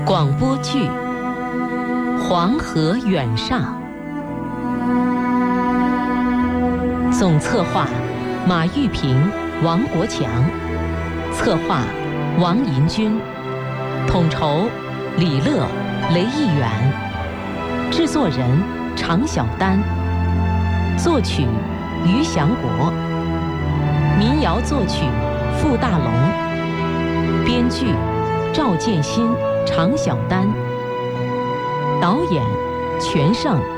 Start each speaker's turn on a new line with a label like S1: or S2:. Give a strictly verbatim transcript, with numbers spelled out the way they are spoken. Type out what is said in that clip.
S1: 广播剧《黄河远上》，总策划马玉平、王国强，策划王银军，统筹李乐、雷逸远，制作人常晓丹，作曲于祥国，民谣作曲傅大龙，编剧赵建新、常晓丹，导演全胜。